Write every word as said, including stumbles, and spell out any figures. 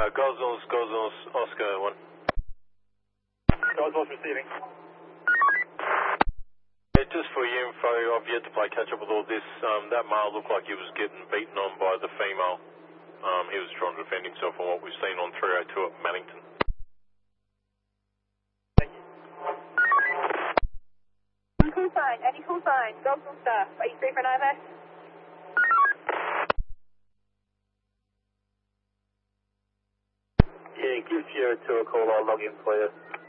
Gosnells, Gosnells, Oscar one. Gosnells receiving. Yeah, just for your info, I've yet to play catch up with all this. Um, that male looked like he was getting beaten on by the female. Um, he was trying to defend himself on what we've seen on three oh two at Mannington. Thank you. Call sign, any call sign, Gosnell staff, are you free for an I M S? Yeah, give Sierra two a call, I'll log in for you.